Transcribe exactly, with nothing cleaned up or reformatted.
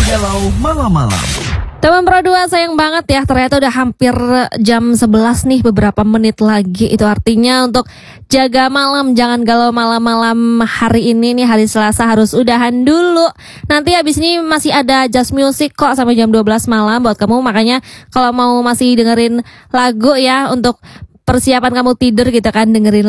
Galau malam-malam. Teman Pro dua, sayang banget ya, ternyata udah hampir jam sebelas nih, beberapa menit lagi. Itu artinya untuk jaga malam, jangan galau malam-malam hari ini nih, hari Selasa harus udahan dulu. Nanti habis ini masih ada Just Music kok sampai jam dua belas malam buat kamu. Makanya kalau mau masih dengerin lagu ya, untuk persiapan kamu tidur gitu kan, dengerin